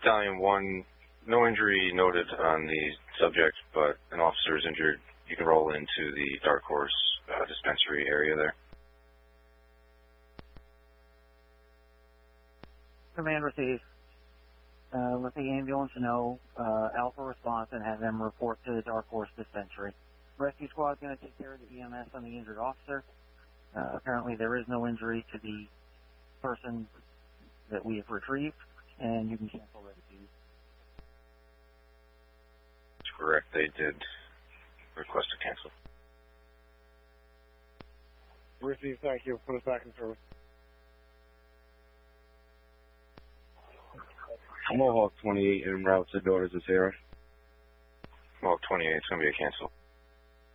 Battalion 1, no injury noted on the subject, but an officer is injured. You can roll into the Dark Horse dispensary area there. Command received. Let the ambulance know Alpha response and have them report to the Dark Horse dispensary. Rescue squad is going to take care of the EMS on the injured officer. Apparently there is no injury to the person that we have retrieved, and you can cancel ready. That's correct. They did request to cancel. Received, thank you. Put us back in service. Mohawk 28 en route to Daughters of Sarah. Mohawk 28 is going to be a cancel.